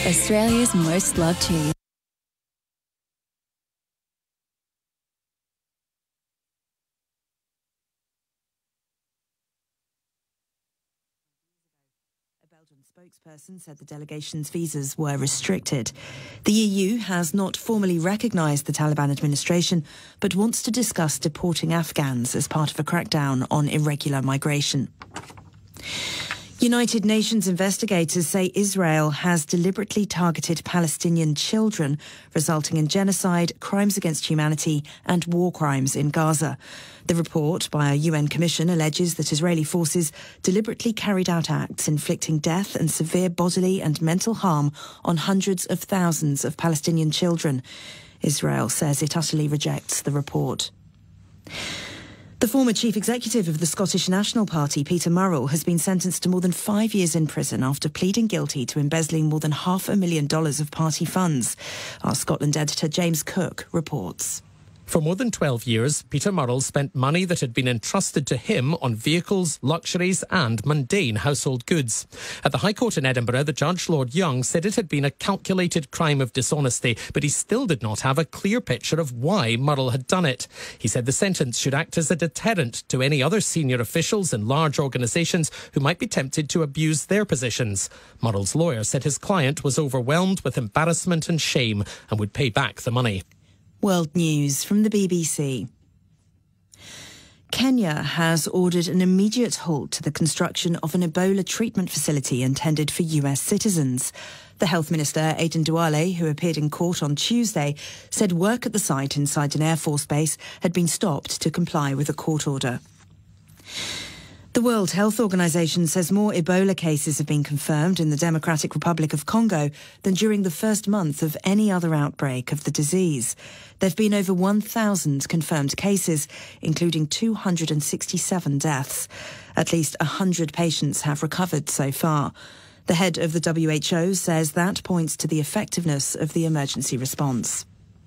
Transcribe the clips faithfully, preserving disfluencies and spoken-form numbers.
Australia's most loved cheese. Spokesperson said the delegation's visas were restricted. The E U has not formally recognised the Taliban administration, but wants to discuss deporting Afghans as part of a crackdown on irregular migration. United Nations investigators say Israel has deliberately targeted Palestinian children, resulting in genocide, crimes against humanity and war crimes in Gaza. The report by a U N commission alleges that Israeli forces deliberately carried out acts inflicting death and severe bodily and mental harm on hundreds of thousands of Palestinian children. Israel says it utterly rejects the report. The former chief executive of the Scottish National Party, Peter Murrell, has been sentenced to more than five years in prison after pleading guilty to embezzling more than half a million dollars of party funds. Our Scotland editor James Cook reports. For more than twelve years, Peter Murrell spent money that had been entrusted to him on vehicles, luxuries and mundane household goods. At the High Court in Edinburgh, the judge, Lord Young, said it had been a calculated crime of dishonesty, but he still did not have a clear picture of why Murrell had done it. He said the sentence should act as a deterrent to any other senior officials in large organisations who might be tempted to abuse their positions. Murrell's lawyer said his client was overwhelmed with embarrassment and shame and would pay back the money. World News from the B B C. Kenya has ordered an immediate halt to the construction of an Ebola treatment facility intended for U S citizens. The Health Minister, Aden Duale, who appeared in court on Tuesday, said work at the site inside an Air Force base had been stopped to comply with a court order. The World Health Organization says more Ebola cases have been confirmed in the Democratic Republic of Congo than during the first month of any other outbreak of the disease. There have been over one thousand confirmed cases, including two hundred sixty-seven deaths. At least one hundred patients have recovered so far. The head of the W H O says that points to the effectiveness of the emergency response.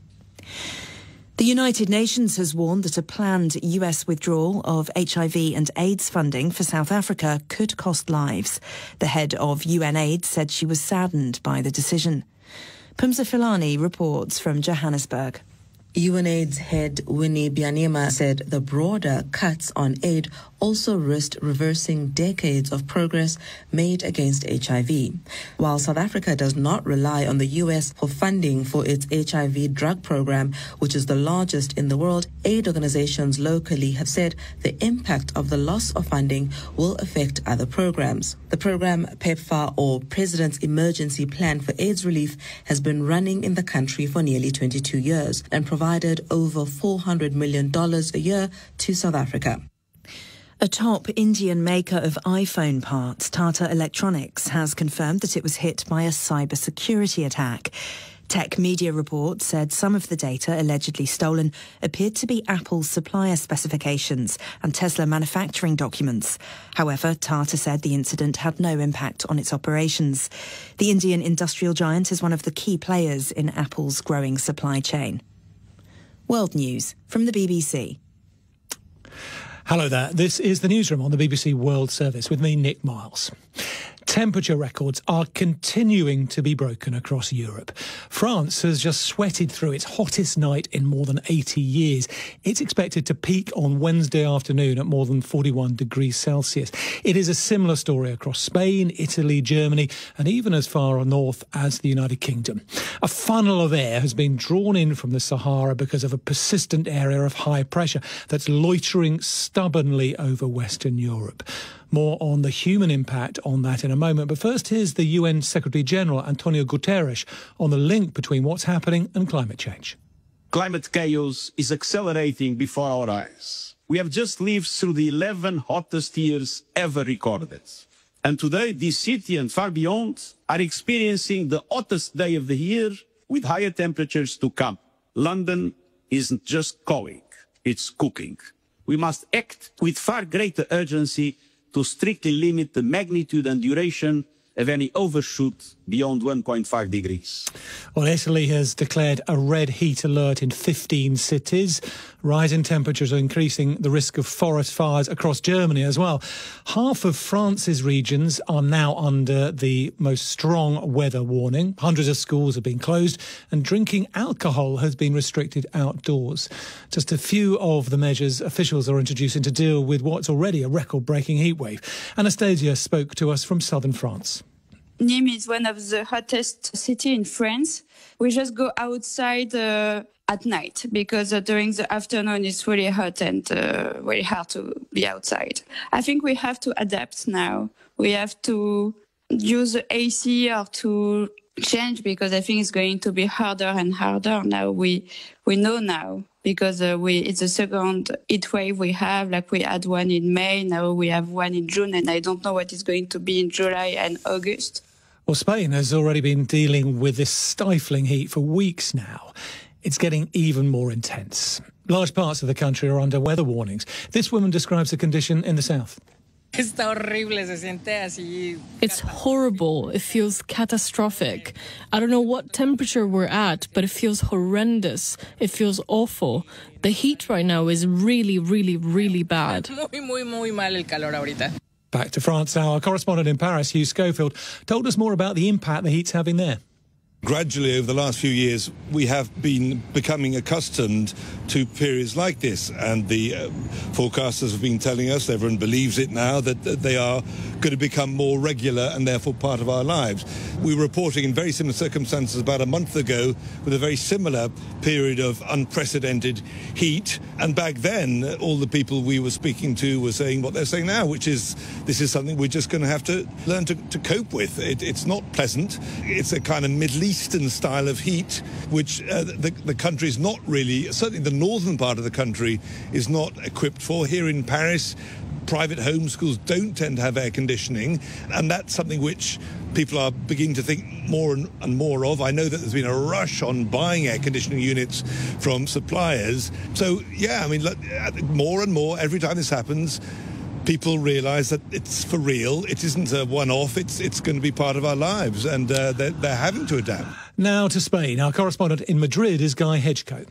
The United Nations has warned that a planned U S withdrawal of H I V and AIDS funding for South Africa could cost lives. The head of U N AIDS said she was saddened by the decision. Pumza Filani reports from Johannesburg. UNAIDS head Winnie Byanyima said the broader cuts on aid also risked reversing decades of progress made against H I V. While South Africa does not rely on the U S for funding for its H I V drug program, which is the largest in the world, aid organizations locally have said the impact of the loss of funding will affect other programs. The program PEPFAR, or President's Emergency Plan for AIDS Relief, has been running in the country for nearly twenty-two years and provides provided over four hundred million dollars a year to South Africa. A top Indian maker of iPhone parts, Tata Electronics, has confirmed that it was hit by a cybersecurity attack. Tech media reports said some of the data allegedly stolen appeared to be Apple's supplier specifications and Tesla manufacturing documents. However, Tata said the incident had no impact on its operations. The Indian industrial giant is one of the key players in Apple's growing supply chain. World News from the B B C. Hello there. This is the newsroom on the B B C World Service with me, Nick Miles. Temperature records are continuing to be broken across Europe. France has just sweated through its hottest night in more than eighty years. It's expected to peak on Wednesday afternoon at more than forty-one degrees Celsius. It is a similar story across Spain, Italy, Germany, and even as far north as the United Kingdom. A funnel of air has been drawn in from the Sahara because of a persistent area of high pressure that's loitering stubbornly over Western Europe. More on the human impact on that in a moment. But first, here's the U N Secretary-General, Antonio Guterres, on the link between what's happening and climate change. Climate chaos is accelerating before our eyes. We have just lived through the eleven hottest years ever recorded. And today, this city and far beyond are experiencing the hottest day of the year with higher temperatures to come. London isn't just going, it's cooking. We must act with far greater urgency to strictly limit the magnitude and duration of any overshoot beyond one point five degrees. Well, Italy has declared a red heat alert in fifteen cities. Rising temperatures are increasing the risk of forest fires across Germany as well. Half of France's regions are now under the most strong weather warning. Hundreds of schools have been closed and drinking alcohol has been restricted outdoors. Just a few of the measures officials are introducing to deal with what's already a record-breaking heatwave. Anastasia spoke to us from southern France. Nîmes is one of the hottest cities in France. We just go outside uh, at night because uh, during the afternoon it's really hot and uh, very hard to be outside. I think we have to adapt now. We have to use the A C or to change because I think it's going to be harder and harder. Now we we know now because uh, we it's the second heat wave we have. Like we had one in May, now we have one in June, and I don't know what is going to be in July and August. Well, Spain has already been dealing with this stifling heat for weeks now. It's getting even more intense. Large parts of the country are under weather warnings. This woman describes the condition in the south. It's horrible. It feels catastrophic. I don't know what temperature we're at, but it feels horrendous. It feels awful. The heat right now is really, really, really bad. Back to France now. Our correspondent in Paris, Hugh Schofield, told us more about the impact the heat's having there. Gradually, over the last few years, we have been becoming accustomed to periods like this, and the uh, forecasters have been telling us, everyone believes it now, that, that they are going to become more regular and therefore part of our lives. We were reporting in very similar circumstances about a month ago with a very similar period of unprecedented heat, and back then all the people we were speaking to were saying what they're saying now, which is this is something we're just going to have to learn to, to cope with. It, it's not pleasant. It's a kind of Middle East Eastern style of heat, which uh, the, the country is not really, certainly the northern part of the country is not equipped for. Here in Paris, private home schools don't tend to have air conditioning, and that's something which people are beginning to think more and, and more of. I know that there's been a rush on buying air conditioning units from suppliers. So, yeah, I mean, look, more and more, every time this happens, people realise that it's for real. It isn't a one-off. It's it's going to be part of our lives, and uh, they're, they're having to adapt. Now to Spain. Our correspondent in Madrid is Guy Hedgecote.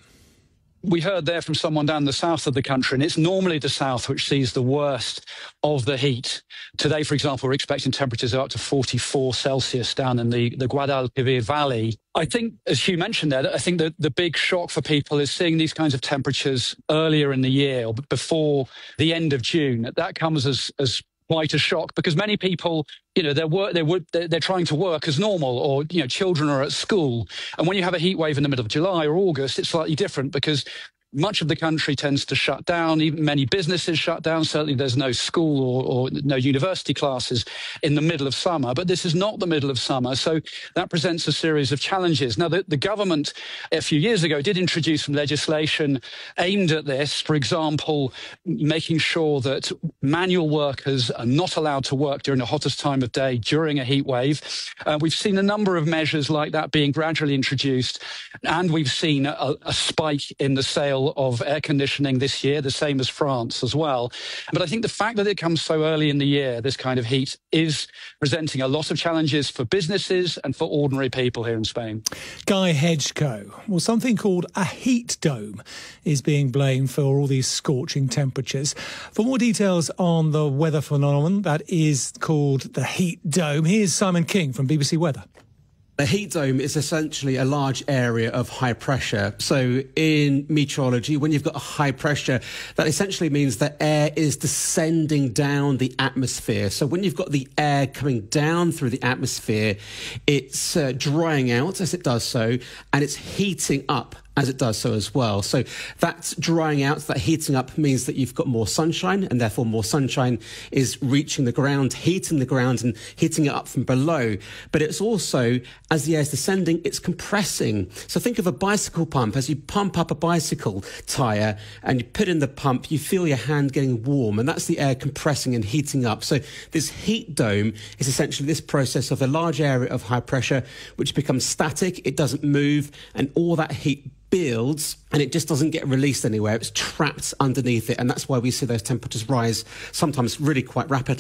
We heard there from someone down the south of the country, and it's normally the south which sees the worst of the heat. Today, for example, we're expecting temperatures up to forty-four Celsius down in the, the Guadalquivir Valley. I think, as Hugh mentioned there, I think that the big shock for people is seeing these kinds of temperatures earlier in the year or before the end of June. That comes as, as quite a shock because many people, you know, they're work, they're, they're they're trying to work as normal, or you know, children are at school, and when you have a heat wave in the middle of July or August, it's slightly different because much of the country tends to shut down. Even many businesses shut down. Certainly there's no school or, or no university classes in the middle of summer. But this is not the middle of summer. So that presents a series of challenges. Now, the, the government a few years ago did introduce some legislation aimed at this. For example, making sure that manual workers are not allowed to work during the hottest time of day during a heat wave. Uh, we've seen a number of measures like that being gradually introduced. And we've seen a, a spike in the sale of air conditioning this year, the same as France as well. But I think the fact that it comes so early in the year, this kind of heat, is presenting a lot of challenges for businesses and for ordinary people here in Spain. Guy Hedgecote. Well, something called a heat dome is being blamed for all these scorching temperatures. For more details on the weather phenomenon that is called the heat dome, here's Simon King from B B C Weather. A heat dome is essentially a large area of high pressure. So in meteorology, when you've got a high pressure, that essentially means that air is descending down the atmosphere. So when you've got the air coming down through the atmosphere, it's uh, drying out as it does so, and it's heating up as it does so as well. So that's drying out, that heating up means that you've got more sunshine, and therefore more sunshine is reaching the ground, heating the ground and heating it up from below. But it's also, as the air is descending, it's compressing. So think of a bicycle pump. As you pump up a bicycle tyre and you put in the pump, you feel your hand getting warm, and that's the air compressing and heating up. So this heat dome is essentially this process of a large area of high pressure which becomes static, it doesn't move, and all that heat builds and it just doesn't get released anywhere. It's trapped underneath it, and that's why we see those temperatures rise sometimes really quite rapidly.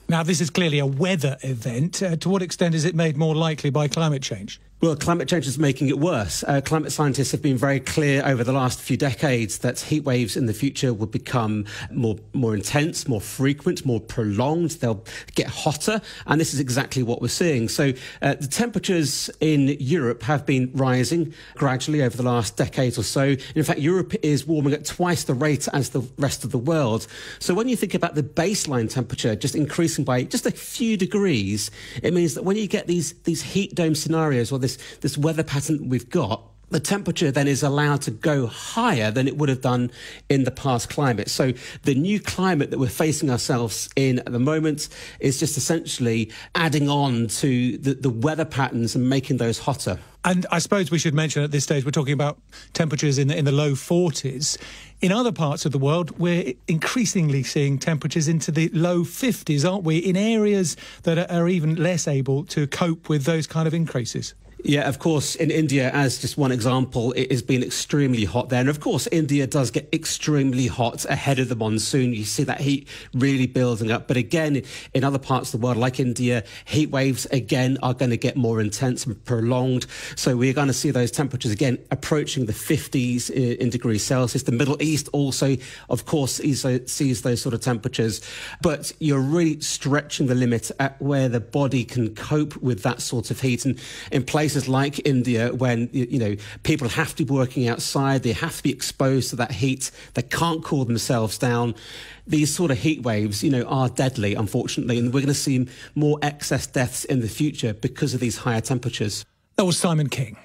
Now, this is clearly a weather event. Uh, to what extent is it made more likely by climate change? Well, climate change is making it worse. Uh, climate scientists have been very clear over the last few decades that heat waves in the future will become more, more intense, more frequent, more prolonged. They'll get hotter. And this is exactly what we're seeing. So uh, the temperatures in Europe have been rising gradually over the last decade or so. In fact, Europe is warming at twice the rate as the rest of the world. So when you think about the baseline temperature just increasing by just a few degrees, it means that when you get these, these heat dome scenarios or this this weather pattern we've got, the temperature then is allowed to go higher than it would have done in the past climate. So the new climate that we're facing ourselves in at the moment is just essentially adding on to the, the weather patterns and making those hotter. And I suppose we should mention at this stage, we're talking about temperatures in the, in the low forties. In other parts of the world, we're increasingly seeing temperatures into the low fifties, aren't we, in areas that are, are even less able to cope with those kind of increases? Yeah, of course, in India, as just one example, it has been extremely hot there. And of course, India does get extremely hot ahead of the monsoon. You see that heat really building up. But again, in other parts of the world, like India, heat waves, again, are going to get more intense and prolonged. So we're going to see those temperatures, again, approaching the fifties in degrees Celsius. The Middle East also, of course, sees those sort of temperatures. But you're really stretching the limit at where the body can cope with that sort of heat. And in places like India, when, you know, people have to be working outside, they have to be exposed to that heat, they can't cool themselves down. These sort of heat waves, you know, are deadly, unfortunately, and we're going to see more excess deaths in the future because of these higher temperatures. That was Simon King.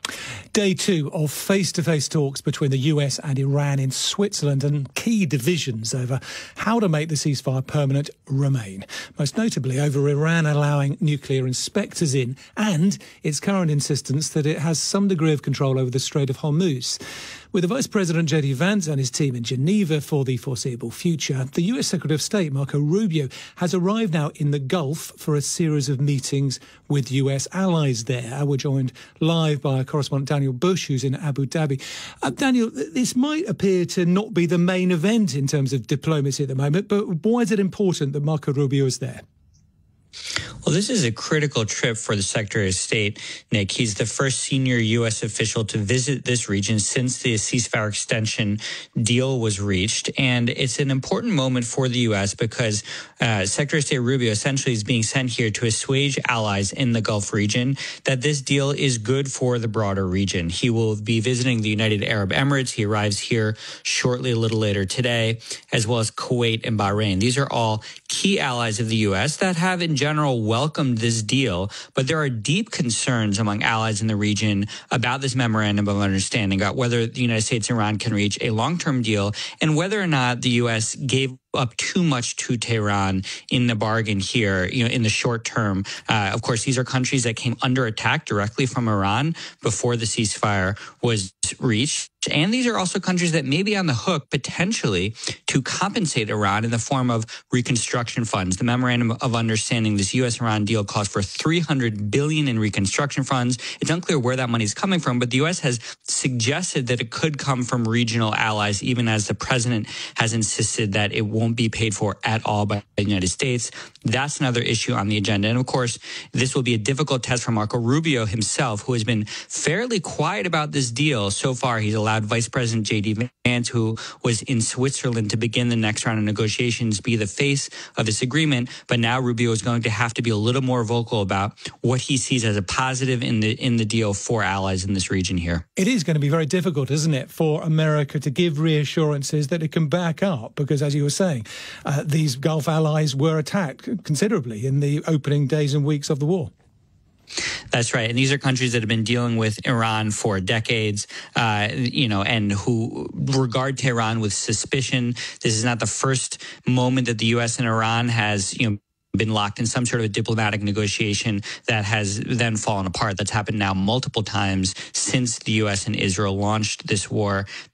Day two of face-to-face talks between the U S and Iran in Switzerland, and key divisions over how to make the ceasefire permanent remain. Most notably over Iran allowing nuclear inspectors in and its current insistence that it has some degree of control over the Strait of Hormuz. With the Vice President J D Vance and his team in Geneva for the foreseeable future, the U S Secretary of State Marco Rubio has arrived now in the Gulf for a series of meetings with U S allies there. We're joined live by our correspondent Daniel Bush, who's in Abu Dhabi. Uh, Daniel, this might appear to not be the main event in terms of diplomacy at the moment, but why is it important that Marco Rubio is there? Well, this is a critical trip for the Secretary of State, Nick. He's the first senior U S official to visit this region since the ceasefire extension deal was reached. And it's an important moment for the U S because uh, Secretary of State Rubio essentially is being sent here to assuage allies in the Gulf region that this deal is good for the broader region. He will be visiting the United Arab Emirates. He arrives here shortly, a little later today, as well as Kuwait and Bahrain. These are all key allies of the U S that have in general welcomed this deal, but there are deep concerns among allies in the region about this memorandum of understanding, about whether the United States and Iran can reach a long-term deal and whether or not the U S gave up too much to Tehran in the bargain here, you know, in the short term. Uh, of course, these are countries that came under attack directly from Iran before the ceasefire was reached. And these are also countries that may be on the hook potentially to compensate Iran in the form of reconstruction funds. The Memorandum of Understanding, this U S Iran deal, calls for three hundred billion dollars in reconstruction funds. It's unclear where that money is coming from, but the U S has suggested that it could come from regional allies, even as the president has insisted that it won't be paid for at all by the United States. That's another issue on the agenda. And of course, this will be a difficult test for Marco Rubio himself, who has been fairly quiet about this deal so far. He's allowed Vice President J D Vance, who was in Switzerland to begin the next round of negotiations, be the face of this agreement. But now Rubio is going to have to be a little more vocal about what he sees as a positive in the in the deal for allies in this region here. It is going to be very difficult, isn't it, for America to give reassurances that it can back up, because, as you were saying, uh, these Gulf allies were attacked considerably in the opening days and weeks of the war. That's right. And these are countries that have been dealing with Iran for decades, uh, you know, and who regard Tehran with suspicion. This is not the first moment that the U S and Iran has, you know, been locked in some sort of a diplomatic negotiation that has then fallen apart. That's happened now multiple times since the U S and Israel launched this war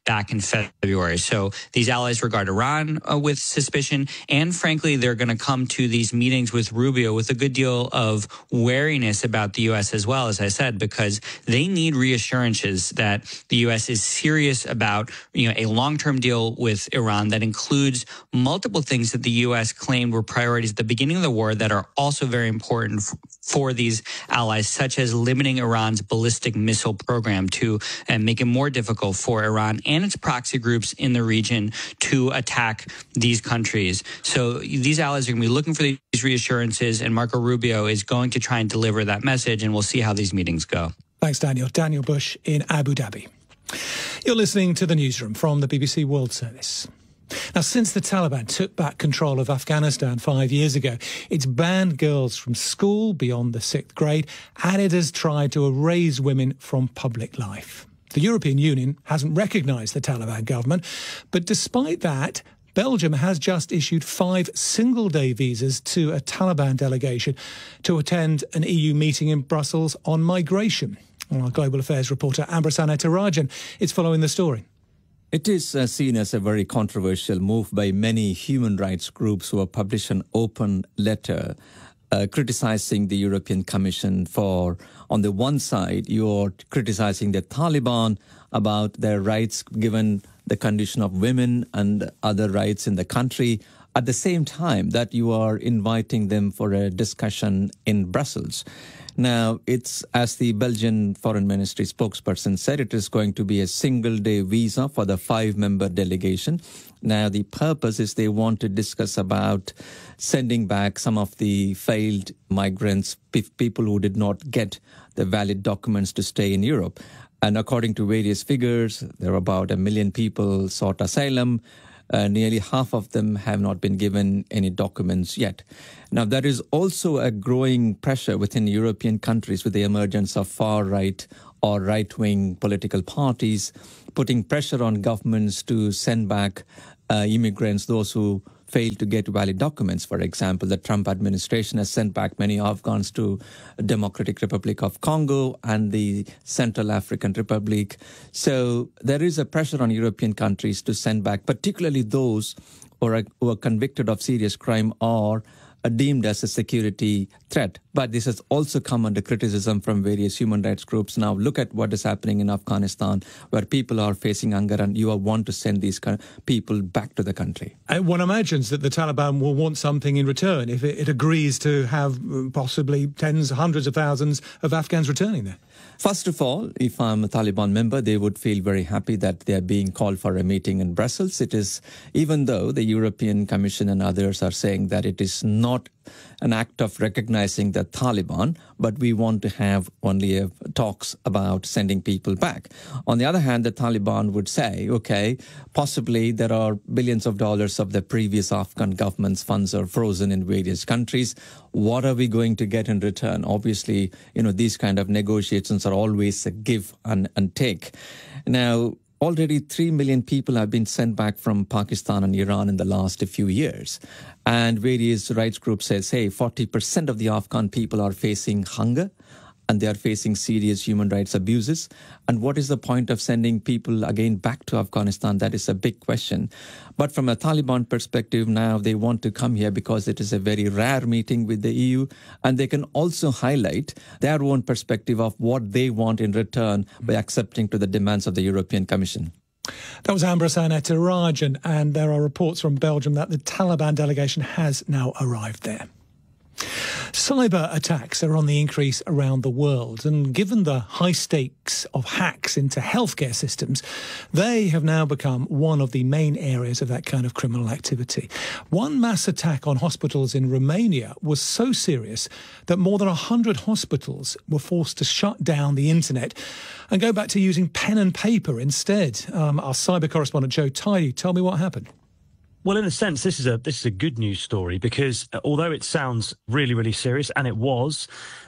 back in February. So these allies regard Iran uh, with suspicion, and frankly, they're going to come to these meetings with Rubio with a good deal of wariness about the U S as well, as I said, because they need reassurances that the U S is serious about, you know, a long-term deal with Iran that includes multiple things that the U S claimed were priorities at the beginning of the war that are also very important f- for these allies, such as limiting Iran's ballistic missile program to uh, make it more difficult for Iran and its proxy groups in the region to attack these countries. So these allies are going to be looking for these reassurances, and Marco Rubio is going to try and deliver that message, and we'll see how these meetings go. Thanks, Daniel. Daniel Bush in Abu Dhabi. You're listening to the Newsroom from the B B C World Service. Now, since the Taliban took back control of Afghanistan five years ago, it's banned girls from school beyond the sixth grade, and it has tried to erase women from public life. The European Union hasn't recognised the Taliban government, but despite that, Belgium has just issued five single-day visas to a Taliban delegation to attend an E U meeting in Brussels on migration. Our Global Affairs reporter Ambrosana Tarajan is following the story. It is uh, seen as a very controversial move by many human rights groups who have published an open letter uh, criticizing the European Commission for, on the one side, you're criticizing the Taliban about their rights given the condition of women and other rights in the country, at the same time that you are inviting them for a discussion in Brussels. Now, it's, as the Belgian Foreign Ministry spokesperson said, it is going to be a single-day visa for the five-member delegation. Now, the purpose is they want to discuss about sending back some of the failed migrants, people who did not get the valid documents to stay in Europe. And according to various figures, there are about a million people sought asylum. Uh, nearly half of them have not been given any documents yet. Now, there is also a growing pressure within European countries with the emergence of far-right or right-wing political parties, putting pressure on governments to send back uh, immigrants, those who fail to get valid documents. For example, the Trump administration has sent back many Afghans to the Democratic Republic of Congo and the Central African Republic. So there is a pressure on European countries to send back, particularly those who are, who are convicted of serious crime or are deemed as a security threat. But this has also come under criticism from various human rights groups. Now, look at what is happening in Afghanistan, where people are facing hunger, and you want to send these people back to the country. And one imagines that the Taliban will want something in return if it, it agrees to have possibly tens, hundreds of thousands of Afghans returning there. First of all, if I'm a Taliban member, they would feel very happy that they are being called for a meeting in Brussels. It is, even though the European Commission and others are saying that it is not an act of recognizing the Taliban, but we want to have only a, talks about sending people back. On the other hand, the Taliban would say, okay, possibly there are billions of dollars of the previous Afghan government's funds are frozen in various countries. What are we going to get in return? Obviously, you know, these kind of negotiations are always a give and, and take. Now, already three million people have been sent back from Pakistan and Iran in the last few years. And various rights groups say, hey, forty percent of the Afghan people are facing hunger and they are facing serious human rights abuses. And what is the point of sending people again back to Afghanistan? That is a big question. But from a Taliban perspective, now they want to come here because it is a very rare meeting with the E U. And they can also highlight their own perspective of what they want in return by accepting to the demands of the European Commission. That was Ambrosana Tarajan, and there are reports from Belgium that the Taliban delegation has now arrived there. Cyber attacks are on the increase around the world, and given the high stakes of hacks into healthcare systems, they have now become one of the main areas of that kind of criminal activity. One mass attack on hospitals in Romania was so serious that more than one hundred hospitals were forced to shut down the internet and go back to using pen and paper instead. Um, our cyber correspondent Joe Tidy, tell me what happened. Well, in a sense, this is a this is a good news story because although it sounds really, really serious, and it was,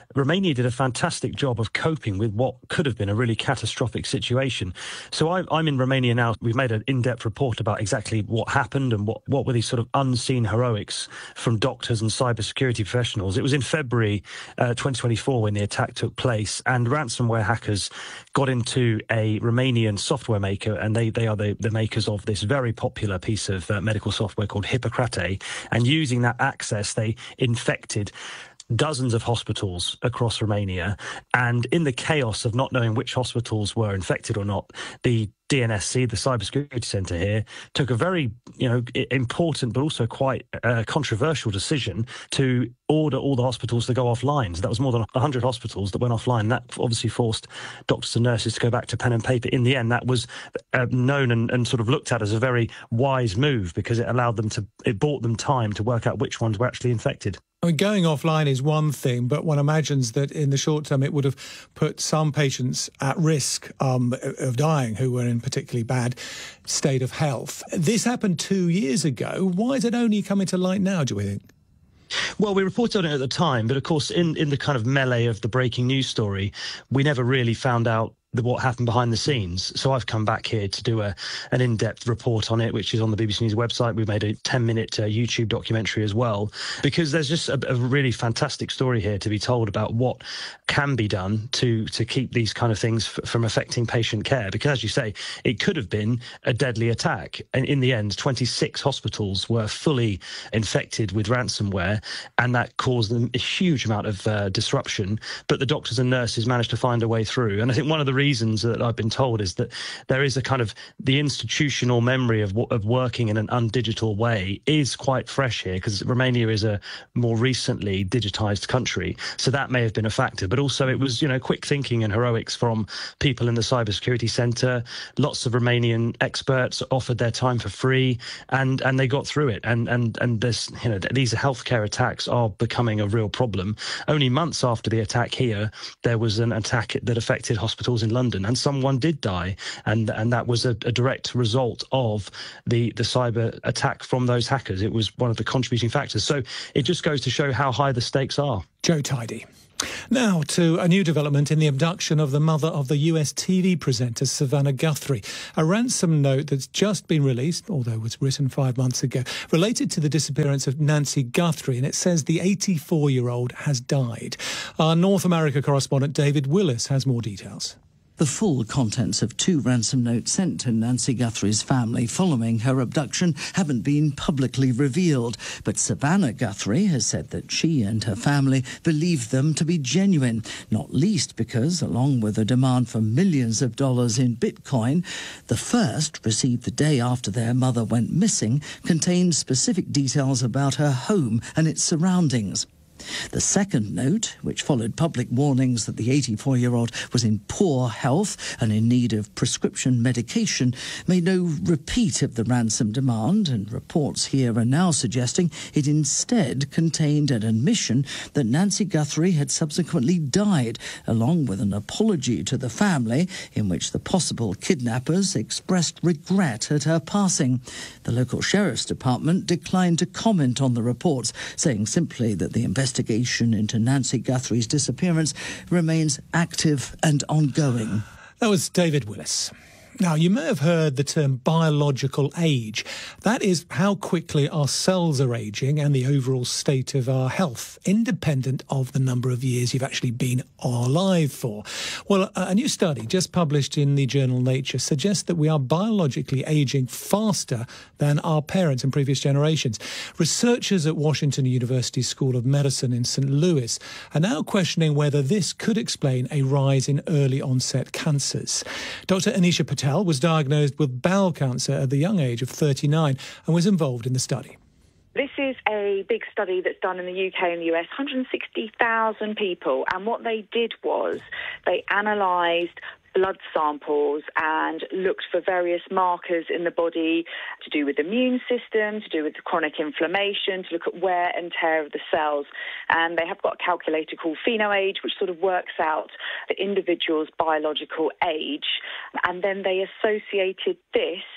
Romania did a fantastic job of coping with what could have been a really catastrophic situation. So I, I'm in Romania now. We've made an in-depth report about exactly what happened and what, what were these sort of unseen heroics from doctors and cybersecurity professionals. It was in February uh, twenty twenty-four when the attack took place, and ransomware hackers got into a Romanian software maker, and they, they are the, the makers of this very popular piece of uh, medical software called Hippocrate, and using that access, they infected dozens of hospitals across Romania. And in the chaos of not knowing which hospitals were infected or not, the D N S C, the cybersecurity centre here, took a very, you know, important but also quite uh, controversial decision to order all the hospitals to go offline. So that was more than one hundred hospitals that went offline. That obviously forced doctors and nurses to go back to pen and paper. In the end, that was uh, known and, and sort of looked at as a very wise move, because it allowed them to, it bought them time to work out which ones were actually infected. I mean, going offline is one thing, but one imagines that in the short term it would have put some patients at risk um, of dying who were in particularly bad state of health. This happened two years ago. Why is it only coming to light now, do we think? Well, we reported on it at the time, but of course, in, in the kind of melee of the breaking news story, we never really found out the, what happened behind the scenes. So I've come back here to do a an in-depth report on it, which is on the B B C News website. We've made a ten-minute uh, YouTube documentary as well, because there's just a, a really fantastic story here to be told about what can be done to to keep these kind of things f- from affecting patient care. Because, as you say, it could have been a deadly attack. And in the end, twenty-six hospitals were fully infected with ransomware, and that caused them a huge amount of uh, disruption. But the doctors and nurses managed to find a way through. And I think one of the reasons that I've been told is that there is a kind of the institutional memory of of working in an undigital way is quite fresh here, because Romania is a more recently digitized country. So that may have been a factor. But also it was, you know, quick thinking and heroics from people in the cybersecurity centre. Lots of Romanian experts offered their time for free, and, and they got through it. And, and, and this, you know, these healthcare attacks are becoming a real problem. Only months after the attack here, there was an attack that affected hospitals in London, and someone did die, and and that was a, a direct result of the the cyber attack from those hackers. It was one of the contributing factors. So it just goes to show how high the stakes are. Joe Tidy. Now to a new development in the abduction of the mother of the U S T V presenter Savannah Guthrie. A ransom note that's just been released, although it was written five months ago, related to the disappearance of Nancy Guthrie, and it says the eighty-four-year-old has died. Our North America correspondent David Willis has more details. The full contents of two ransom notes sent to Nancy Guthrie's family following her abduction haven't been publicly revealed, but Savannah Guthrie has said that she and her family believe them to be genuine, not least because, along with a demand for millions of dollars in Bitcoin, the first, received the day after their mother went missing, contained specific details about her home and its surroundings. The second note, which followed public warnings that the eighty-four-year-old was in poor health and in need of prescription medication, made no repeat of the ransom demand, and reports here are now suggesting it instead contained an admission that Nancy Guthrie had subsequently died, along with an apology to the family in which the possible kidnappers expressed regret at her passing. The local sheriff's department declined to comment on the reports, saying simply that the investigation Investigation into Nancy Guthrie's disappearance remains active and ongoing. That was David Willis. Now, you may have heard the term biological age. That is how quickly our cells are aging and the overall state of our health, independent of the number of years you've actually been alive for. Well, a new study just published in the journal Nature suggests that we are biologically aging faster than our parents and previous generations. Researchers at Washington University School of Medicine in Saint Louis are now questioning whether this could explain a rise in early onset cancers. Doctor Anisha Patel was diagnosed with bowel cancer at the young age of thirty-nine and was involved in the study. This is a big study that's done in the U K and the U S, one hundred sixty thousand people, and what they did was they analysed blood samples and looked for various markers in the body to do with the immune system, to do with the chronic inflammation, to look at wear and tear of the cells. And they have got a calculator called PhenoAge, which sort of works out the individual's biological age. And then they associated this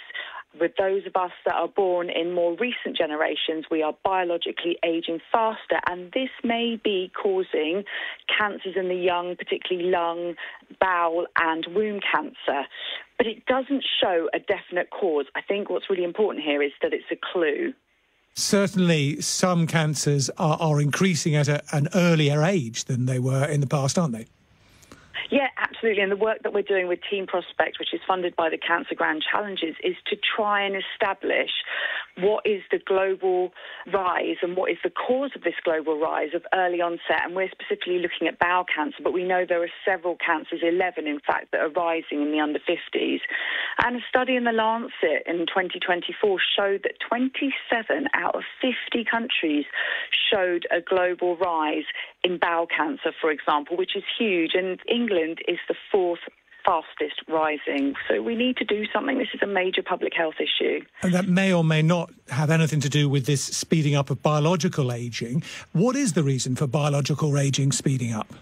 with those of us that are born in more recent generations, we are biologically aging faster, and this may be causing cancers in the young, particularly lung, bowel and womb cancer. But it doesn't show a definite cause. I think what's really important here is that it's a clue. Certainly some cancers are, are increasing at a, an earlier age than they were in the past, aren't they? Yeah, absolutely. And the work that we're doing with Team Prospect, which is funded by the Cancer Grand Challenges, is to try and establish what is the global rise and what is the cause of this global rise of early onset. And we're specifically looking at bowel cancer, but we know there are several cancers, eleven in fact, that are rising in the under fifties. And a study in The Lancet in twenty twenty-four showed that twenty-seven out of fifty countries showed a global rise in bowel cancer, for example, which is huge. And England is the fourth fastest rising. So we need to do something. This is a major public health issue. And that may or may not have anything to do with this speeding up of biological ageing. What is the reason for biological ageing speeding up?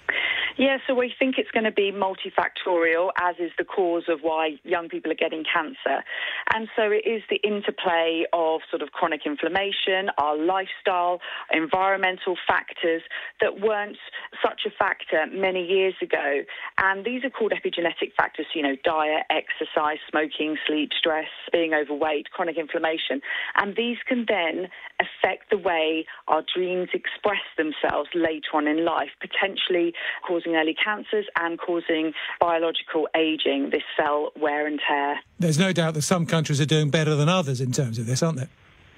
Yeah, so we think it's going to be multifactorial, as is the cause of why young people are getting cancer. And so it is the interplay of sort of chronic inflammation, our lifestyle, environmental factors that weren't such a factor many years ago. And these are called epigenetic factors, you know, diet, exercise, smoking, sleep, stress, being overweight, chronic inflammation. And these can then affect the way our genes express themselves later on in life, potentially causing early cancers and causing biological aging, this cell wear and tear. There's no doubt that some countries are doing better than others in terms of this, aren't there?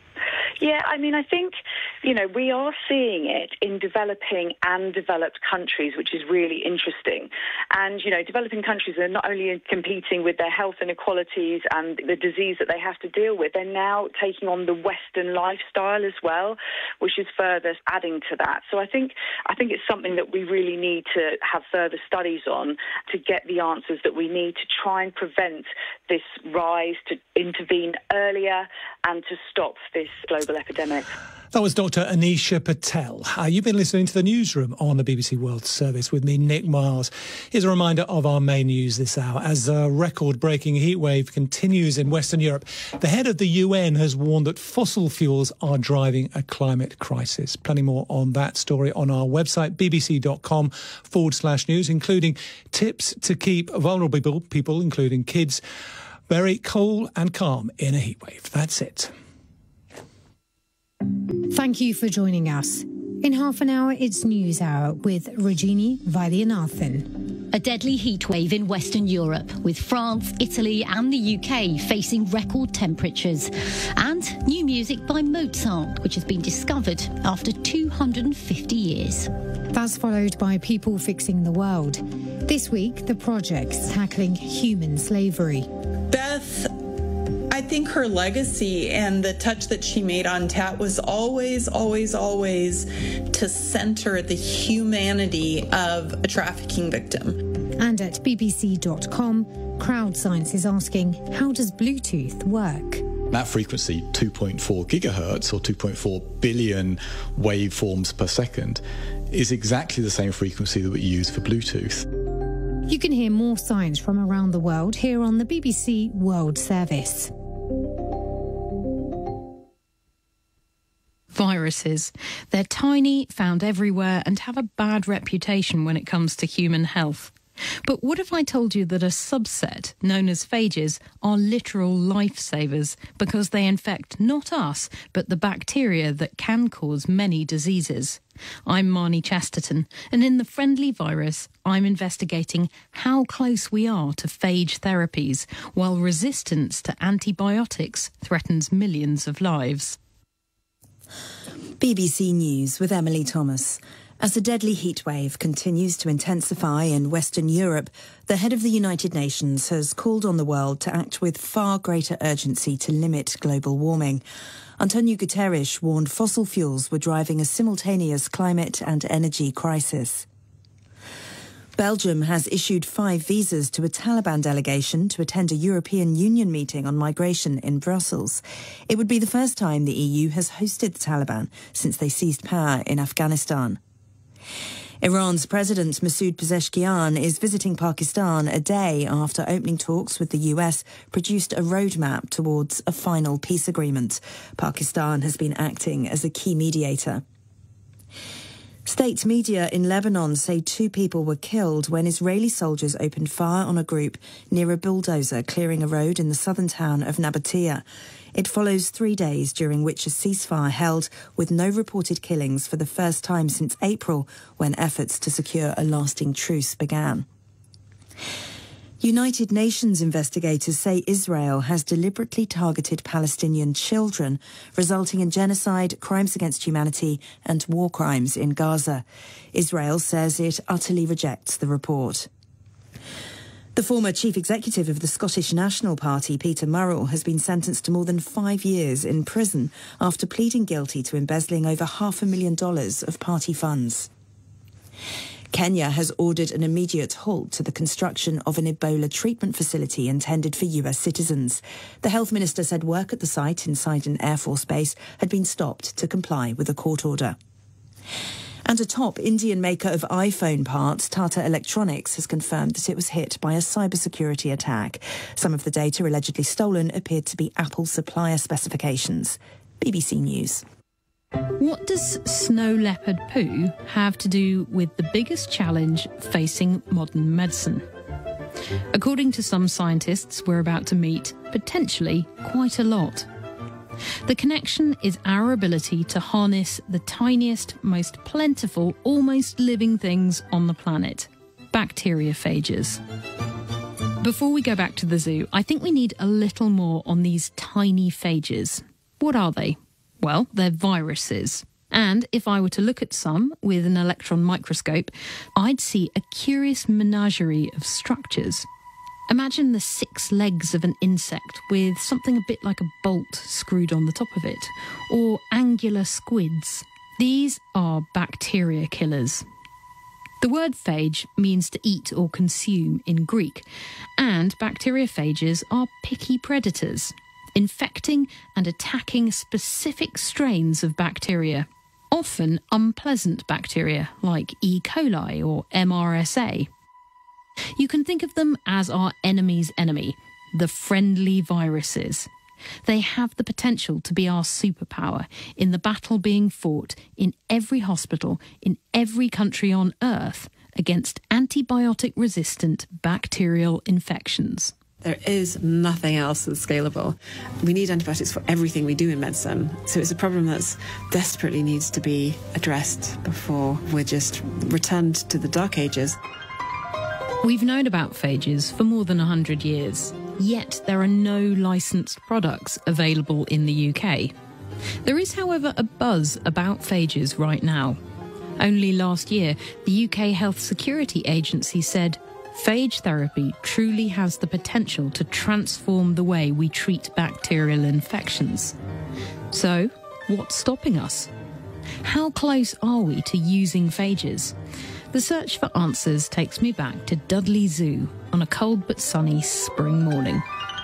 Yeah, I mean, I think, you know, we are seeing it in developing and developed countries, which is really interesting. And, you know, developing countries are not only competing with their health inequalities and the disease that they have to deal with, they're now taking on the Western lifestyle as well, which is further adding to that. So I think I think it's something that we really need to have further studies on to get the answers that we need to try and prevent this rise, to intervene earlier and to stop this global epidemic. That was Doctor Anisha Patel. Uh, you've been listening to the Newsroom on the B B C World Service with me, Nick Miles. Here's a reminder of our main news this hour. As a record-breaking heatwave continues in Western Europe, the head of the U N has warned that fossil fuels are driving a climate crisis. Plenty more on that story on our website, bbc.com forward slash news, including tips to keep vulnerable people, including kids, very cool and calm in a heatwave. That's it. Thank you for joining us. In half an hour, it's News Hour with Rajini Vaidyanathan. A deadly heatwave in Western Europe, with France, Italy and the U K facing record temperatures. And new music by Mozart, which has been discovered after two hundred fifty years. That's followed by People Fixing the World. This week, the project's tackling human slavery. Beth, I think her legacy and the touch that she made on T A T was always, always, always to center the humanity of a trafficking victim. And at b b c dot com, Crowd Science is asking, how does Bluetooth work? That frequency, two point four gigahertz or two point four billion waveforms per second, is exactly the same frequency that we use for Bluetooth. You can hear more science from around the world here on the B B C World Service. Viruses. They're tiny, found everywhere, and have a bad reputation when it comes to human health. But what if I told you that a subset, known as phages, are literal lifesavers because they infect not us, but the bacteria that can cause many diseases? I'm Marnie Chesterton, and in The Friendly Virus, I'm investigating how close we are to phage therapies, while resistance to antibiotics threatens millions of lives. B B C News with Emily Thomas. As the deadly heatwave continues to intensify in Western Europe, the head of the United Nations has called on the world to act with far greater urgency to limit global warming. Antonio Guterres warned fossil fuels were driving a simultaneous climate and energy crisis. Belgium has issued five visas to a Taliban delegation to attend a European Union meeting on migration in Brussels. It would be the first time the E U has hosted the Taliban since they seized power in Afghanistan. Iran's President Masoud Pezeshkian is visiting Pakistan a day after opening talks with the U S produced a roadmap towards a final peace agreement. Pakistan has been acting as a key mediator. State media in Lebanon say two people were killed when Israeli soldiers opened fire on a group near a bulldozer clearing a road in the southern town of Nabatea. It follows three days during which a ceasefire held with no reported killings for the first time since April, when efforts to secure a lasting truce began. United Nations investigators say Israel has deliberately targeted Palestinian children, resulting in genocide, crimes against humanity and war crimes in Gaza. Israel says it utterly rejects the report. The former chief executive of the Scottish National Party, Peter Murrell, has been sentenced to more than five years in prison after pleading guilty to embezzling over half a million dollars of party funds. Kenya has ordered an immediate halt to the construction of an Ebola treatment facility intended for U S citizens. The health minister said work at the site inside an Air Force base had been stopped to comply with a court order. And a top Indian maker of iPhone parts, Tata Electronics, has confirmed that it was hit by a cybersecurity attack. Some of the data allegedly stolen appeared to be Apple supplier specifications. B B C News. What does snow leopard poo have to do with the biggest challenge facing modern medicine? According to some scientists, we're about to meet potentially quite a lot. The connection is our ability to harness the tiniest, most plentiful, almost living things on the planet, bacteriophages. Before we go back to the zoo, I think we need a little more on these tiny phages. What are they? Well, they're viruses. And if I were to look at some with an electron microscope, I'd see a curious menagerie of structures. Imagine the six legs of an insect with something a bit like a bolt screwed on the top of it, or angular squids. These are bacteria killers. The word phage means to eat or consume in Greek, and bacteriophages are picky predators, infecting and attacking specific strains of bacteria, often unpleasant bacteria like E. coli or M R S A. You can think of them as our enemy's enemy, the friendly viruses. They have the potential to be our superpower in the battle being fought in every hospital, in every country on Earth, against antibiotic-resistant bacterial infections. There is nothing else that's scalable. We need antibiotics for everything we do in medicine. So it's a problem that desperately needs to be addressed before we're just returned to the Dark Ages. We've known about phages for more than one hundred years, yet there are no licensed products available in the U K. There is, however, a buzz about phages right now. Only last year, the U K Health Security Agency said phage therapy truly has the potential to transform the way we treat bacterial infections. So, what's stopping us? How close are we to using phages? The search for answers takes me back to Dudley Zoo on a cold but sunny spring morning.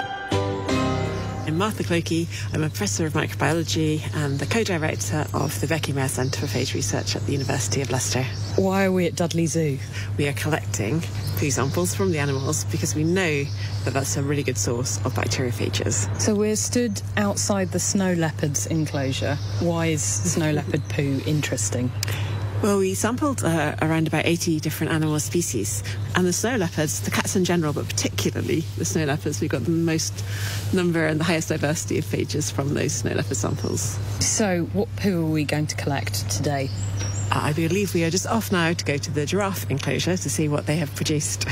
I'm Martha Clokey. I'm a professor of microbiology and the co-director of the Becky Mayer Centre for Phage Research at the University of Leicester. Why are we at Dudley Zoo? We are collecting poo samples from the animals because we know that that's a really good source of bacteriophages. So we're stood outside the snow leopard's enclosure. Why is snow leopard poo interesting? Well, we sampled uh, around about eighty different animal species, and the snow leopards, the cats in general, but particularly the snow leopards, we got the most number and the highest diversity of phages from those snow leopard samples. So what poo are we going to collect today? Uh, I believe we are just off now to go to the giraffe enclosure to see what they have produced.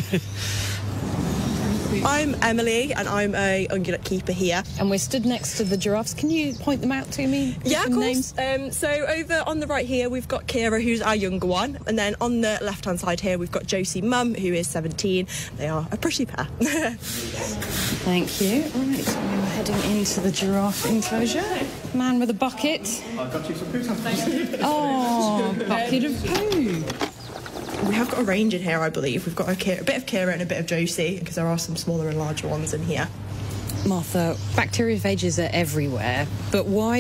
I'm Emily and I'm a ungulate keeper here. And we're stood next to the giraffes. Can you point them out to me? Yeah, of course. Um, so over on the right here we've got Kira, who's our younger one, and then on the left hand side here we've got Josie Mum, who is seventeen. They are a pretty pair. Thank you. Right, we're heading into the giraffe enclosure. Man with a bucket. I've got you some poo samples. Oh, bucket of poo. We have got a range in here, I believe. We've got a, Kira, a bit of Kira and a bit of Josie, because there are some smaller and larger ones in here. Martha, bacteriophages are everywhere, but why is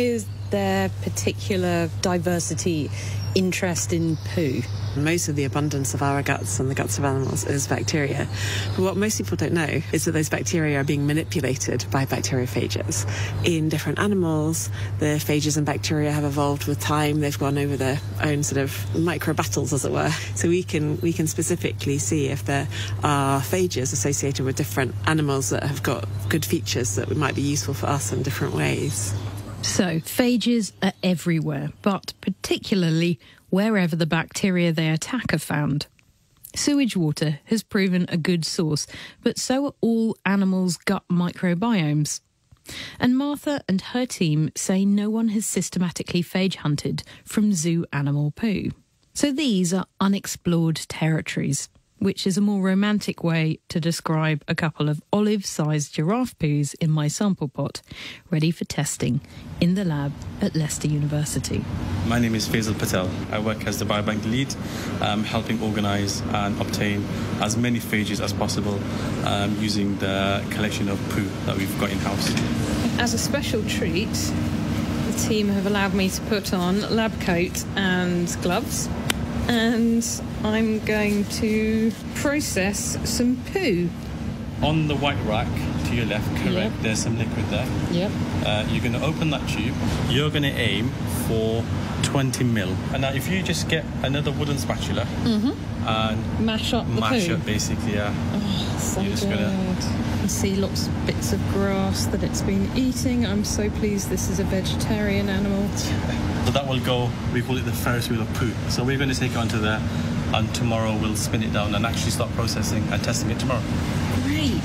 their particular diversity interest in poo? Most of the abundance of our guts and the guts of animals is bacteria. But what most people don't know is that those bacteria are being manipulated by bacteriophages. In different animals, the phages and bacteria have evolved with time. They've gone over their own sort of micro battles, as it were. So we can we can specifically see if there are phages associated with different animals that have got good features that might be useful for us in different ways. So, phages are everywhere, but particularly wherever the bacteria they attack are found. Sewage water has proven a good source, but so are all animals' gut microbiomes. And Martha and her team say no one has systematically phage hunted from zoo animal poo. So these are unexplored territories, which is a more romantic way to describe a couple of olive-sized giraffe poos in my sample pot, ready for testing in the lab at Leicester University. My name is Faisal Patel. I work as the biobank lead, um, helping organise and obtain as many phages as possible um, using the collection of poo that we've got in-house. As a special treat, the team have allowed me to put on lab coat and gloves, and I'm going to process some poo. On the white rack to your left, correct, Yep. there's some liquid there. Yep. Uh, you're going to open that tube. You're going to aim for twenty mil. And now if you just get another wooden spatula Mm-hmm. and Mash up the mash poo. up basically, yeah. Oh, so You're just good. gonna- You can see lots of bits of grass that it's been eating. I'm so pleased this is a vegetarian animal. So that will go, we call it the Ferris wheel of poo. So we're going to take it onto there, and tomorrow we'll spin it down and actually start processing and testing it tomorrow. Great.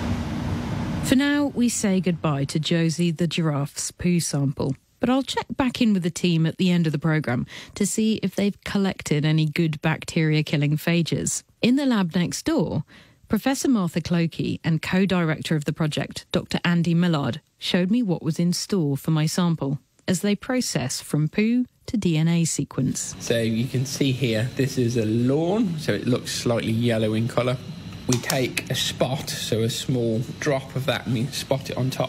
For now, we say goodbye to Josie the giraffe's poo sample. But I'll check back in with the team at the end of the programme to see if they've collected any good bacteria-killing phages. In the lab next door, Professor Martha Clokey and co-director of the project, Doctor Andy Millard, showed me what was in store for my sample as they process from poo to D N A sequence. So you can see here, this is a lawn, so it looks slightly yellow in colour. We take a spot, so a small drop of that, and we spot it on top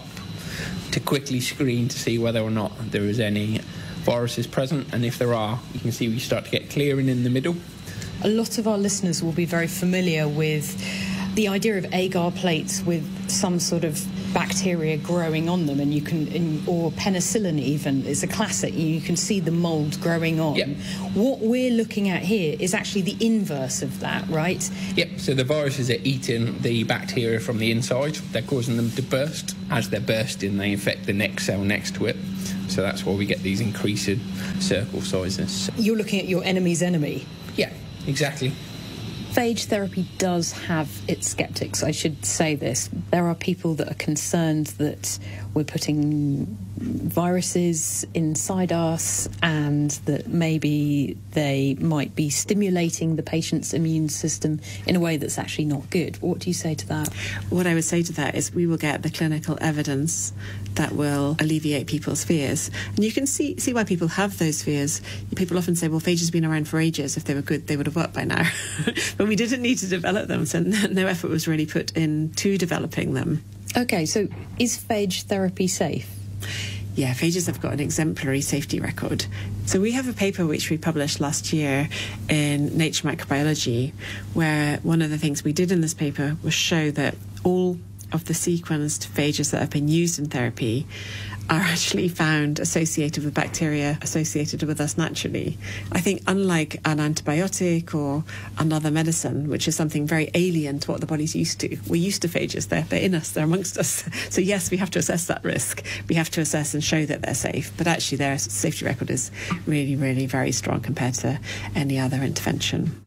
to quickly screen to see whether or not there is any viruses present. And if there are, you can see we start to get clearing in the middle. A lot of our listeners will be very familiar with the idea of agar plates with some sort of bacteria growing on them, and you can, and, or penicillin even is a classic. You can see the mould growing on. Yep. What we're looking at here is actually the inverse of that, right? Yep, so the viruses are eating the bacteria from the inside. They're causing them to burst. As they're bursting, they infect the next cell next to it. So that's why we get these increasing circle sizes. You're looking at your enemy's enemy. Yeah, exactly. Phage therapy does have its sceptics, I should say this. There are people that are concerned that we're putting viruses inside us and that maybe they might be stimulating the patient's immune system in a way that's actually not good. What do you say to that? What I would say to that is we will get the clinical evidence that will alleviate people's fears. And you can see see why people have those fears. People often say, well, phage has been around for ages. If they were good, they would have worked by now. But we didn't need to develop them, so no effort was really put into developing them. OK, so is phage therapy safe? Yeah, phages have got an exemplary safety record. So we have a paper which we published last year in Nature Microbiology, where one of the things we did in this paper was show that all of the sequenced phages that have been used in therapy are actually found associated with bacteria associated with us naturally. I think unlike an antibiotic or another medicine, which is something very alien to what the body's used to, we're used to phages. They're, they're in us, they're amongst us. So yes, we have to assess that risk. We have to assess and show that they're safe. But actually their safety record is really, really very strong compared to any other intervention.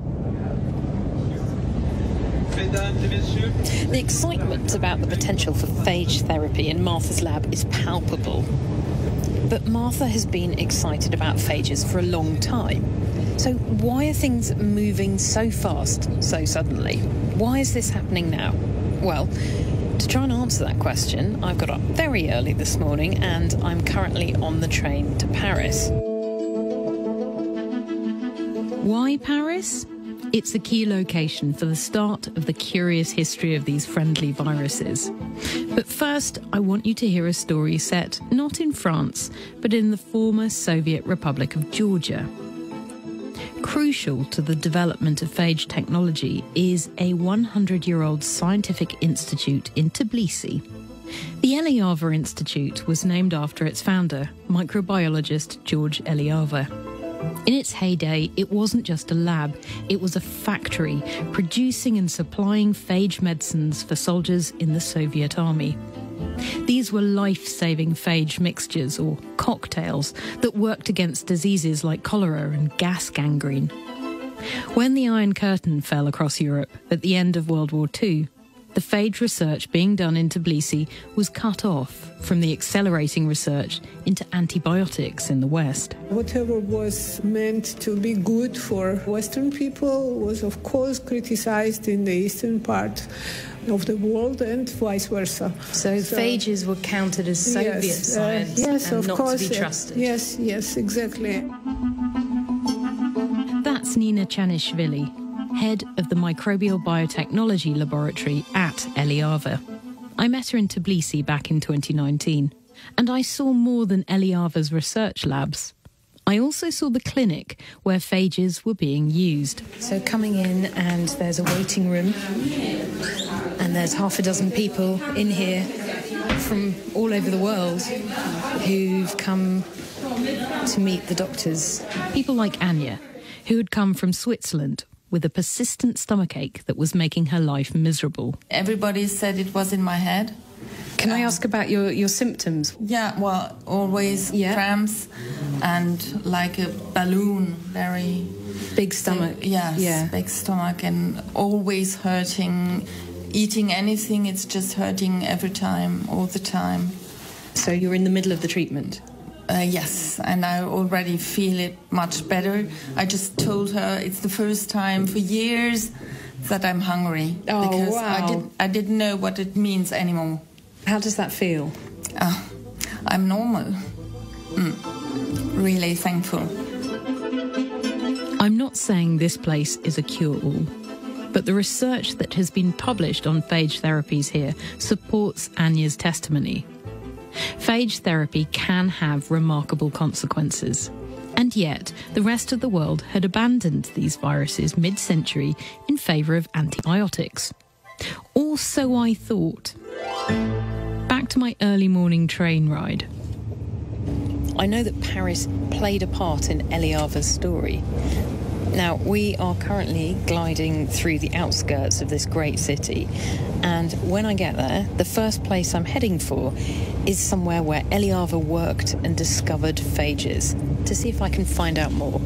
The excitement about the potential for phage therapy in Martha's lab is palpable. But Martha has been excited about phages for a long time. So why are things moving so fast, so suddenly? Why is this happening now? Well, to try and answer that question, I've got up very early this morning and I'm currently on the train to Paris. Why Paris? It's a key location for the start of the curious history of these friendly viruses. But first, I want you to hear a story set not in France, but in the former Soviet Republic of Georgia. Crucial to the development of phage technology is a hundred-year-old scientific institute in Tbilisi. The Eliava Institute was named after its founder, microbiologist George Eliava. In its heyday, it wasn't just a lab, it was a factory producing and supplying phage medicines for soldiers in the Soviet army. These were life-saving phage mixtures, or cocktails, that worked against diseases like cholera and gas gangrene. When the Iron Curtain fell across Europe at the end of World War Two, the phage research being done in Tbilisi was cut off from the accelerating research into antibiotics in the West. Whatever was meant to be good for Western people was, of course, criticized in the eastern part of the world and vice versa. So, so phages were counted as Soviet yes, science uh, yes, and of not course, to be trusted. Uh, yes, yes, exactly. That's Nina Chanishvili, head of the Microbial Biotechnology Laboratory at Eliava. I met her in Tbilisi back in twenty nineteen, and I saw more than Eliava's research labs. I also saw the clinic where phages were being used. So coming in, and there's a waiting room, and there's half a dozen people in here from all over the world who've come to meet the doctors. People like Anya, who had come from Switzerland with a persistent stomachache that was making her life miserable. Everybody said it was in my head. Can I ask about your, your symptoms? Yeah, well, always yeah. cramps and like a balloon, very... Big stomach. Yes, yeah. big stomach, and always hurting. Eating anything, it's just hurting every time, all the time. So you're in the middle of the treatment? Uh, yes, and I already feel it much better. I just told her it's the first time for years that I'm hungry. Oh, because wow. I, did, I didn't know what it means anymore. How does that feel? Uh, I'm normal. Mm. Really thankful. I'm not saying this place is a cure-all, but the research that has been published on phage therapies here supports Anya's testimony. Phage therapy can have remarkable consequences. And yet, the rest of the world had abandoned these viruses mid-century in favour of antibiotics. Or so I thought. Back to my early morning train ride. I know that Paris played a part in Eliava's story. Now, we are currently gliding through the outskirts of this great city, and when I get there, the first place I'm heading for is somewhere where Eliava worked and discovered phages, to see if I can find out more.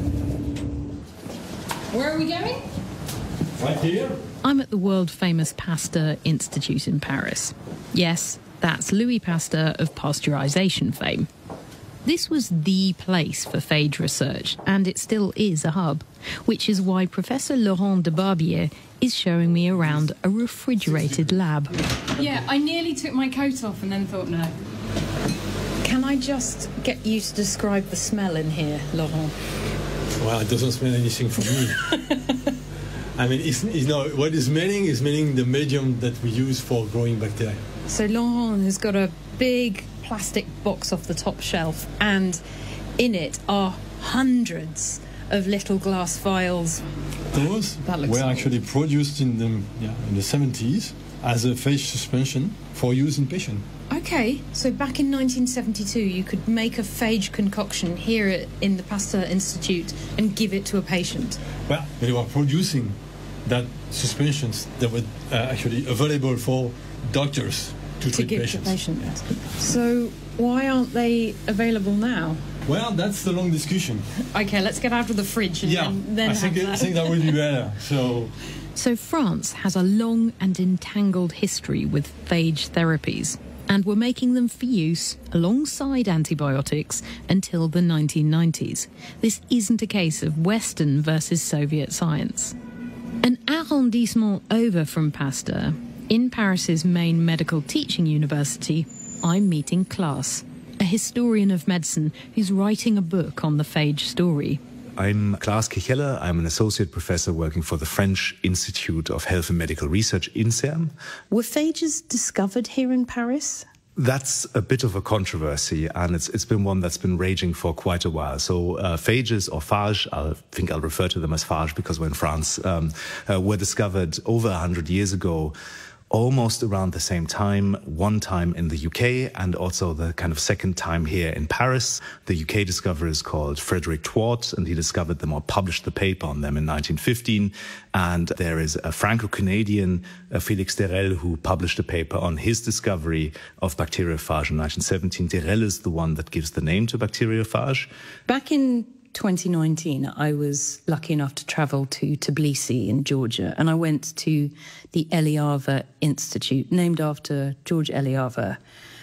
Where are we going? Right here. I'm at the world-famous Pasteur Institute in Paris. Yes, that's Louis Pasteur of pasteurisation fame. This was the place for phage research, and it still is a hub, which is why Professor Laurent Debarbier is showing me around a refrigerated lab. Yeah, I nearly took my coat off and then thought, no. Can I just get you to describe the smell in here, Laurent? Well, it doesn't smell anything for me. I mean, it's, it's not, what is smelling is smelling the medium that we use for growing bacteria. So Laurent has got a big plastic box off the top shelf, and in it are hundreds of little glass vials. Those were actually produced in the, yeah, in the seventies as a phage suspension for use in patients. Okay, so back in nineteen seventy-two, you could make a phage concoction here at, in the Pasteur Institute and give it to a patient. Well, they were producing that suspensions that were uh, actually available for doctors to, to treat give patients. to patients. So why aren't they available now? Well, that's the long discussion. Okay, let's get out of the fridge and yeah, then, then I think have it, that. I think that would be better. So, so France has a long and entangled history with phage therapies, and were making them for use alongside antibiotics until the nineteen nineties. This isn't a case of Western versus Soviet science. An arrondissement over from Pasteur, in Paris's main medical teaching university, I'm meeting Klaas, a historian of medicine who's writing a book on the phage story. I'm Klaas Kichelle. I'm an associate professor working for the French Institute of Health and Medical Research, INSERM. Were phages discovered here in Paris? That's a bit of a controversy, and it's it's been one that's been raging for quite a while. So uh, phages, or phage, I think I'll refer to them as phage because we're in France, um, uh, were discovered over one hundred years ago, almost around the same time, one time in the U K and also the kind of second time here in Paris. The U K discoverer is called Frederick Twort, and he discovered them or published the paper on them in nineteen fifteen. And there is a Franco-Canadian, uh, Félix D'Herelle, who published a paper on his discovery of bacteriophage in nineteen seventeen. D'Herelle is the one that gives the name to bacteriophage. Back in twenty nineteen, I was lucky enough to travel to Tbilisi in Georgia, and I went to the Eliava Institute, named after George Eliava.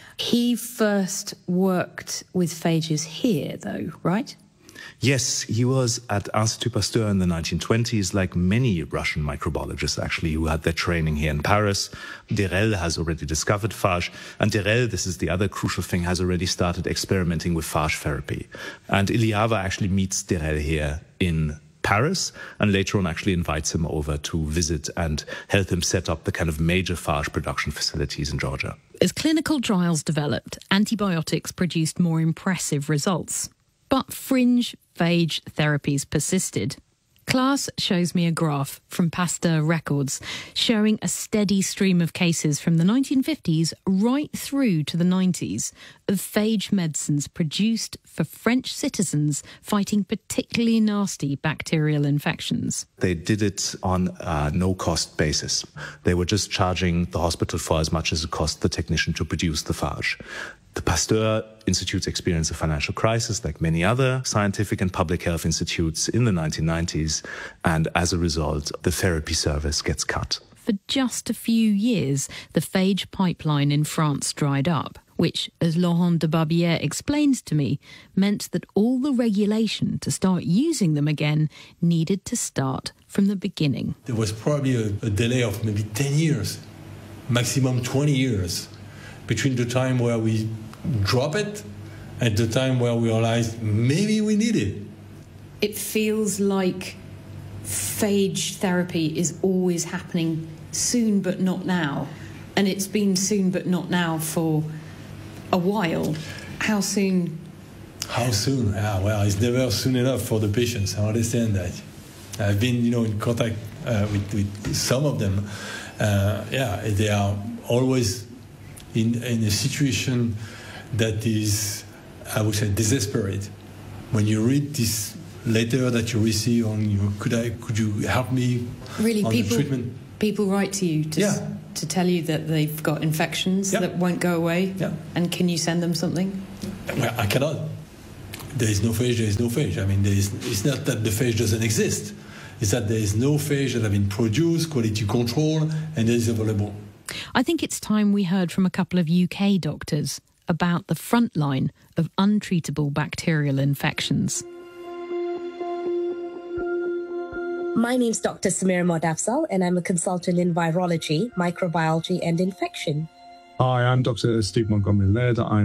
He first worked with phages here, though, right? Yes, he was at Institut Pasteur in the nineteen twenties, like many Russian microbiologists, actually, who had their training here in Paris. D'Herelle has already discovered phage, and D'Herelle, this is the other crucial thing, has already started experimenting with phage therapy. And Eliava actually meets D'Herelle here in Paris, and later on actually invites him over to visit and help him set up the kind of major phage production facilities in Georgia. As clinical trials developed, antibiotics produced more impressive results. But fringe phage therapies persisted. Klaas shows me a graph from Pasteur records showing a steady stream of cases from the nineteen fifties right through to the nineties of phage medicines produced for French citizens fighting particularly nasty bacterial infections. They did it on a no-cost basis. They were just charging the hospital for as much as it cost the technician to produce the phage. The Pasteur Institutes experienced a financial crisis like many other scientific and public health institutes in the nineteen nineties, and as a result, the therapy service gets cut. For just a few years, the phage pipeline in France dried up, which, as Laurent de Barbière explains to me, meant that all the regulation to start using them again needed to start from the beginning. There was probably a, a delay of maybe ten years, maximum twenty years, between the time where we drop it and the time where we realize maybe we need it. It feels like phage therapy is always happening soon but not now. And it's been soon but not now for a while. How soon? How soon? Ah, well, it's never soon enough for the patients. I understand that. I've been, you know, in contact uh, with, with some of them. Uh, yeah, they are always in, in a situation that is, I would say, desperate. When you read this letter that you receive on, you, could I, could you help me really, on people, the treatment? People write to you to, yeah. to tell you that they've got infections yeah. that won't go away. Yeah. And can you send them something? Well, I cannot. There is no phage, there is no phage. I mean, there is, it's not that the phage doesn't exist. It's that there is no phage that have been produced, quality control, and it is available. I think it's time we heard from a couple of U K doctors about the front line of untreatable bacterial infections. My name's Doctor Samira Modafzal, and I'm a consultant in virology, microbiology, and infection. Hi, I'm Doctor Steve Montgomery-Laird. I'm